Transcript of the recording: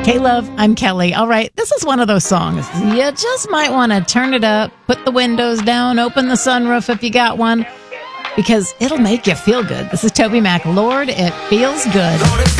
Hey, love, I'm Kelly. All right, this is one of those songs. You just might want to turn it up, put the windows down, open the sunroof if you got one, because it'll make you feel good. This is Toby Mac. Lord, it feels good.